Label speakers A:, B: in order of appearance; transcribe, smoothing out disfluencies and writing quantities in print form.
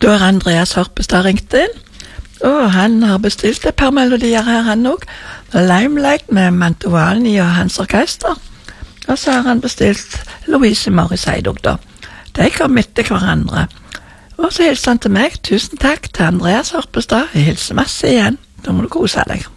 A: Da har Andreas Horpestad ringt inn, og han har bestilt et par melodier her, han også. Limelight med Mantovani og hans orkester. Og så har han bestilt Louise Morissette også, da. De kom etter hverandre. Og så hilser han til meg. Tusen takk til Andreas Horpestad. Jeg hilser masse igjen. Da må du kose deg.